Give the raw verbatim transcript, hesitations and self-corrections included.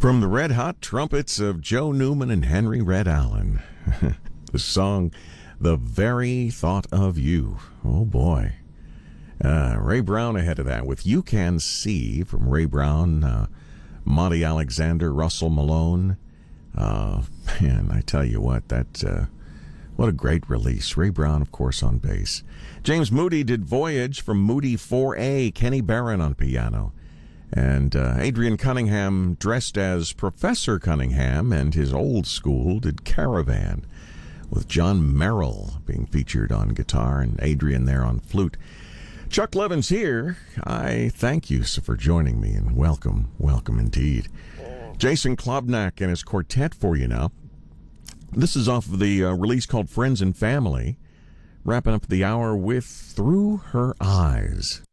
From the red hot trumpets of Joe Newman and Henry Red Allen, the song The Very Thought of You. Oh boy. Uh, Ray Brown ahead of that with You Can See from Ray Brown, uh, Monty Alexander, Russell Malone. Uh, man, I tell you what, that uh, what a great release. Ray Brown, of course, on bass. James Moody did Voyage from Moody four A, Kenny Barron on piano. And uh, Adrian Cunningham, dressed as Professor Cunningham, and his old school did Caravan, with John Merrill being featured on guitar and Adrian there on flute. Chuck Levins here. I thank you for joining me, and welcome, welcome indeed. Jason Klobnak and his quartet for you now. This is off of the uh, release called Friends and Family, wrapping up the hour with Through Her Eyes.